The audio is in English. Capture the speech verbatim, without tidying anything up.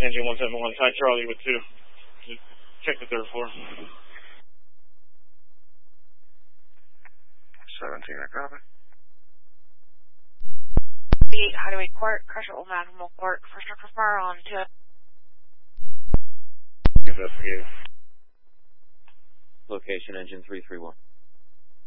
Engine one seven one, Ty Charlie with two. Just check the third floor. seventeen, I copy. eight Hideaway Court, Crusher Old Maximal Court, first truck for fire on to Investigate. Location engine three three one.